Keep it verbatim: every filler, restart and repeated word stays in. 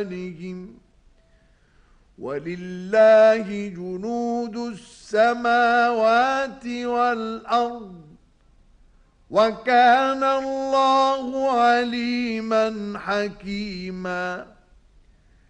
ولله جنود السماوات والأرض وكان الله عليما حكيما.